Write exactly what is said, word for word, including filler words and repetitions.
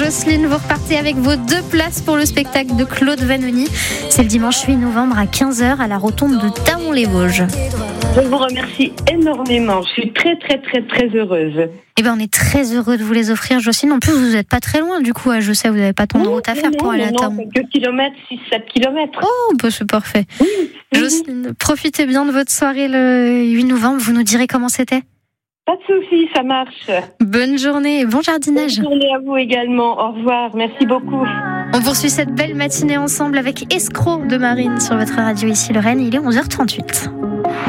Jocelyne, vous repartez avec vos deux places pour le spectacle de Claude Vanoni. C'est le dimanche huit novembre à quinze heures à la rotonde de Thaon-les-Vosges. Je vous remercie énormément. Je suis très, très, très, très heureuse. Eh ben, on est très heureux de vous les offrir, Jocelyne. En plus, vous n'êtes pas très loin, du coup. Je sais, vous n'avez pas tant de route à faire non, pour non, aller à non, Thaon. quelques kilomètres, six sept kilomètres. Oh, bah, c'est parfait. Oui, oui. Jocelyne, profitez bien de votre soirée le huit novembre. Vous nous direz comment c'était. Pas de soucis, ça marche. Bonne journée et bon jardinage. Bonne journée à vous également. Au revoir. Merci beaucoup. On poursuit cette belle matinée ensemble avec Escroc de Marine sur votre radio ici Lorraine. Il est onze heures trente-huit.